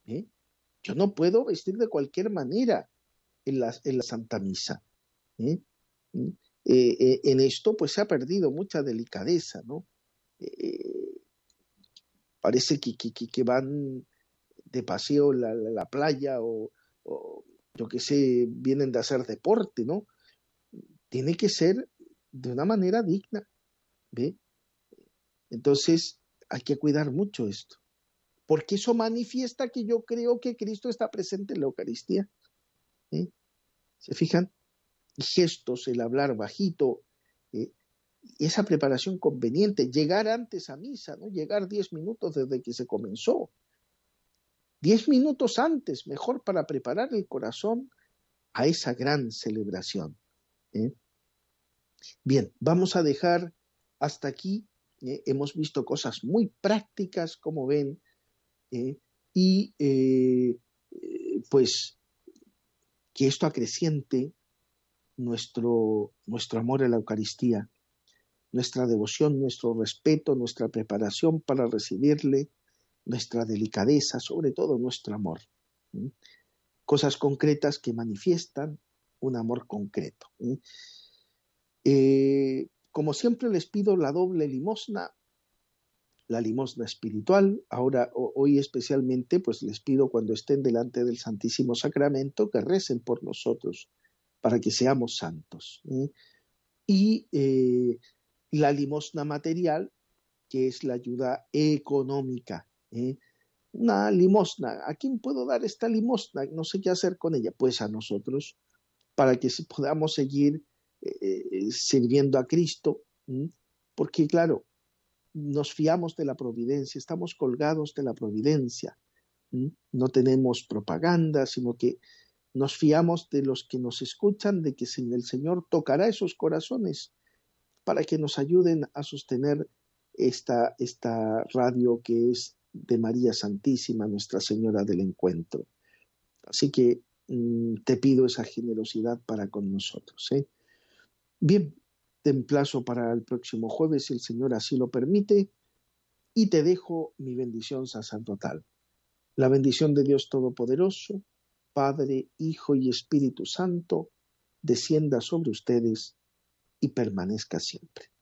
¿eh? Yo no puedo vestir de cualquier manera en la Santa Misa. ¿Eh? En esto pues se ha perdido mucha delicadeza, ¿no? Parece que van de paseo la playa o yo qué sé, vienen de hacer deporte, ¿no? Tiene que ser de una manera digna, ¿ve? Entonces hay que cuidar mucho esto, porque eso manifiesta que yo creo que Cristo está presente en la Eucaristía. ¿Eh? ¿Se fijan? Gestos, el hablar bajito, ¿eh? Esa preparación conveniente, llegar antes a misa, ¿no? Llegar 10 minutos desde que se comenzó, 10 minutos antes, mejor para preparar el corazón a esa gran celebración. ¿Eh? Bien, vamos a dejar hasta aquí. Hemos visto cosas muy prácticas, como ven, y pues que esto acreciente nuestro amor a la Eucaristía, nuestra devoción, nuestro respeto, nuestra preparación para recibirle, nuestra delicadeza, sobre todo nuestro amor. Cosas concretas que manifiestan un amor concreto. Como siempre les pido la doble limosna, la limosna espiritual. Ahora, hoy especialmente, pues les pido cuando estén delante del Santísimo Sacramento que recen por nosotros para que seamos santos. Y la limosna material, que es la ayuda económica. Una limosna, ¿a quién puedo dar esta limosna? No sé qué hacer con ella. Pues a nosotros, para que podamos seguir sirviendo a Cristo, porque claro, nos fiamos de la providencia, estamos colgados de la providencia, no tenemos propaganda, sino que nos fiamos de los que nos escuchan, de que el Señor tocará esos corazones para que nos ayuden a sostener esta radio que es de María Santísima, Nuestra Señora del Encuentro. Así que te pido esa generosidad para con nosotros. Bien, te emplazo para el próximo jueves, si el Señor así lo permite, y te dejo mi bendición sacerdotal. La bendición de Dios Todopoderoso, Padre, Hijo y Espíritu Santo, descienda sobre ustedes y permanezca siempre.